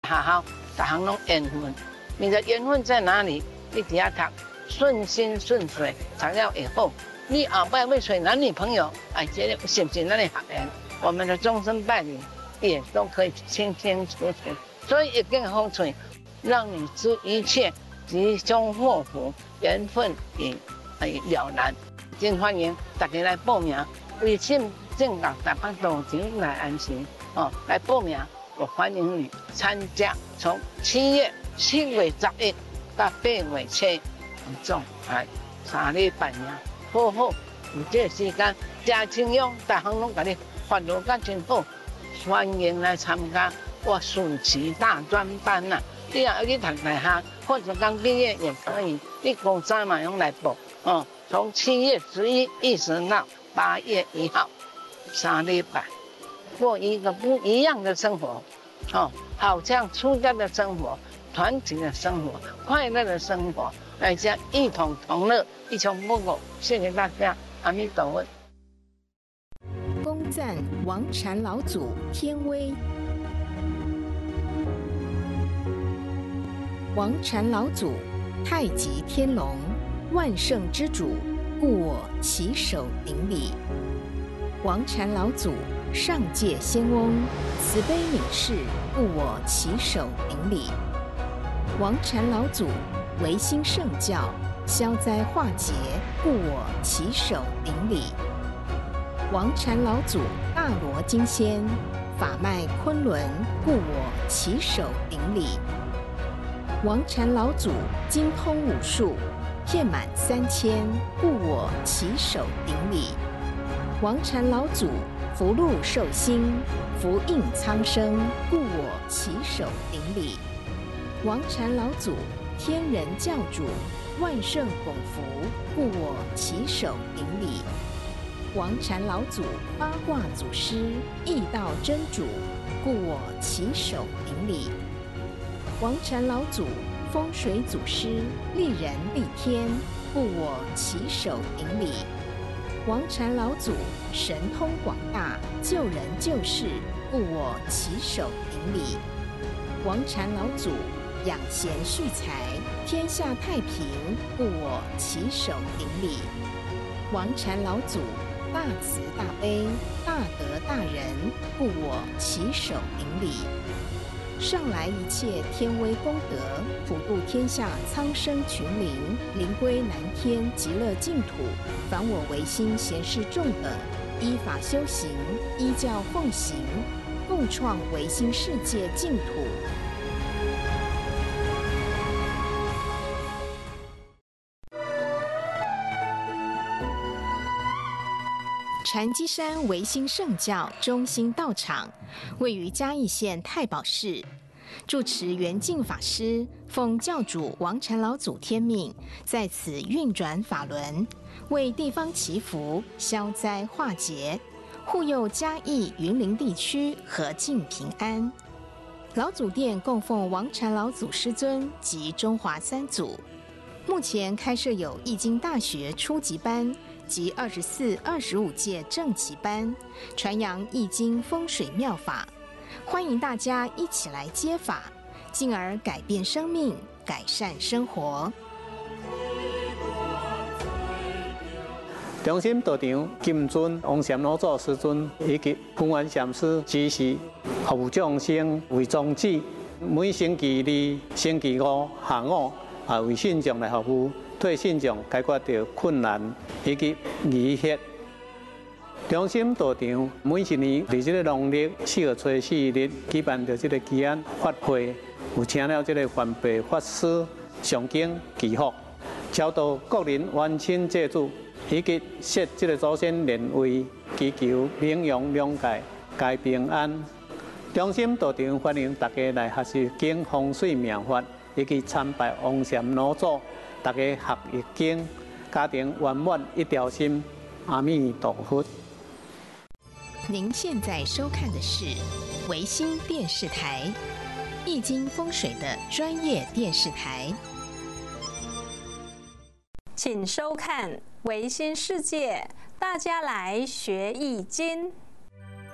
校，大行拢缘分。你的缘分在哪里？你底下读，顺心顺水，读了以后，你后摆要找男女朋友，哎，这个是不是咱的学员？我们的终身伴侣也都可以清清楚楚。所以一定风水，让你知一切吉凶祸福，缘分也了然。真欢迎大家来报名，微信正港台北道场来安心哦，来报名，我欢迎你参加。从7月11到8月7，总哎3礼拜呀，好好有这个时间，真清勇，大行拢甲你发落甲真好，欢迎来参加。我暑期大专班呐，你要去读大学或者刚毕业也可以，你高三嘛用来报哦。从7月11一直到8月1号，3礼拜，过一个不一样的生活，哦，好像出家的生活、团结的生活、快乐的生活，大家一同同乐，一穷不苟。谢谢大家，阿弥陀佛。 恭赞王禅老祖天威。王禅老祖，太极天龙，万圣之主，故我起手顶礼。王禅老祖，上界仙翁，慈悲悯世，故我起手顶礼。王禅老祖，维新圣教，消灾化解，故我起手顶礼。王禅老祖，大罗金仙，法脉昆仑，故我起手顶礼。王禅老祖精通武术，遍满3000，故我起手顶礼。王禅老祖福禄寿星，福应苍生，故我起手顶礼。王禅老祖天人教主，万圣拱福，故我起手顶礼。王禅老祖八卦祖师，易道真主，故我起手顶礼。王禅老祖风水祖师，利人利天，故我起手顶礼。王禅老祖神通广大，救人救世，故我起手顶礼。王禅老祖养贤蓄财，天下太平，故我起手顶礼。王禅老祖大慈大悲，大德大仁，故我起手顶礼。上来一切天威功德，普度天下苍生群灵，灵归南天极乐净土。凡我唯心贤士众等，依法修行，依教奉行，共创唯心世界净土。禅机山唯心圣教中心道场位于嘉义县太保市，住持圆净法师奉教主王禅老祖天命，在此运转法轮，为地方祈福、消灾化解，护佑嘉义、云林地区和静平安。老祖殿供奉王禅老祖师尊及中华三祖，目前开设有易经大学初级班及24、25届正期班，传扬易经风水妙法，欢迎大家一起来接法，进而改变生命，改善生活。 中心道场金尊王禅老祖师尊以及空元禅师指示，服务众生为宗旨。每星期2、星期5下午为信众来服务。替信众解决着困难以及疑惑。中心道场每一年伫这个农历4月初4日举办着这个祈安法会，有请了这个环备法师上经祈福，超度国人冤亲债主，以及设这个祖先莲位，祈求名扬两界，皆平安。中心道场欢迎大家来学习经风水妙法，以及参拜王禅老祖。大家学易经，家庭圆满一条心。阿弥陀佛。 您现在收看的是维新电视台，易经风水的专业电视台。 请收看维新世界，大家来学易经。